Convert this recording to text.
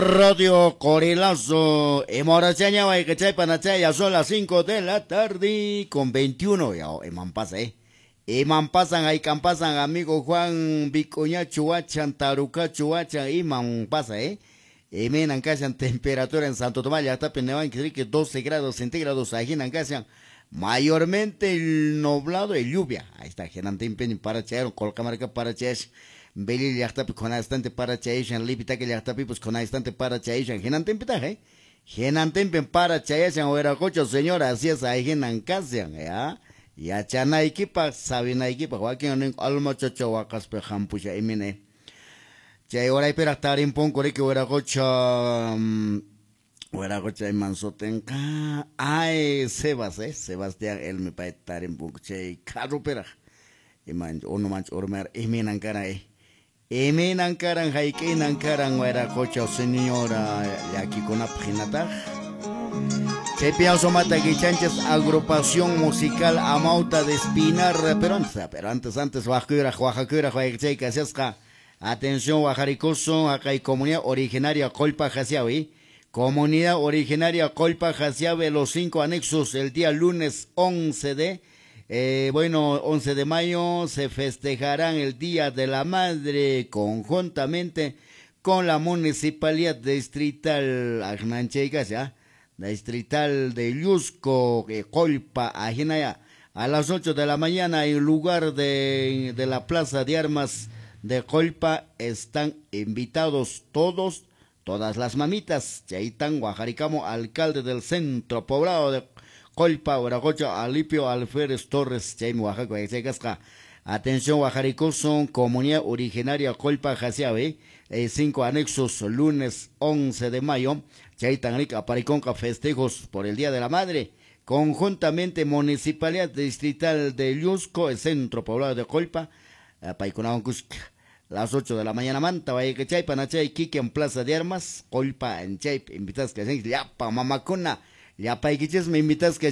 Radio Corilazo, Emorachaña, Guaycachay, Panachay, ya son las 5 de la tarde con 21, ya, Eman pasa, Iman pasan, ahí pasan, amigo Juan, Vicuña, Chuachan, Taruca, Chuachan, Iman pasa, Emen Ancasian, temperatura en Santo Tomás, ya está Penevan, que 12 grados centígrados, aquí en Ancasian, mayormente el nublado y lluvia, ahí está, Genantempen para Chero, Colcamarca para Ches. Beli llaqtapi con instante para chayshan lipita que llaqtapi pues con instante para chayshan genan pitaje genan tempen para chayshan oera cocho señora así es ahí genan casian ya chana equipa sabina equipa joaquín alma chocho wacas pe jampucha imine chay ora ipera tarin pon core que oera cocho mansotenka ay Sebastián él me pa tarin pon chay carro pera iman ono manch ormer iminan cara Emi nangkarang haike nangkarang wera cocho señora aquí con apjinata. Chepia somata que chanches agrupación musical Amauta de Espinar pero antes Oaxaca que asesca atención Oaxaricoso acá hay comunidad originaria Colpa Jasiawi comunidad originaria Colpa Jasiawi los 5 anexos el día lunes 11 de 11 de mayo se festejarán el Día de la Madre conjuntamente con la Municipalidad Distrital Distrital de Yusco, Colpa, Ajinaya, a las 8 de la mañana en lugar de la Plaza de Armas de Colpa están invitados todas las mamitas, Chaitán Guajaricamo, alcalde del centro poblado de Colpa, Oragocha, Alipio Alférez Torres, Chaim, Oaxaca, Casca. Atención, Oaxaricoso, comunidad originaria Colpa, Jasiabe, 5 anexos, lunes 11 de mayo, Chaitanric, Apariconca, festejos por el Día de la Madre, conjuntamente Municipalidad Distrital de Yusco, el centro poblado de Colpa, Paiconancusca. Las 8 de la mañana, Manta, Vallecachay, Panachay, Kiki en Plaza de Armas, Colpa, en Chaip, invitas que se ya pa mamacuna. Ya pa me invitas que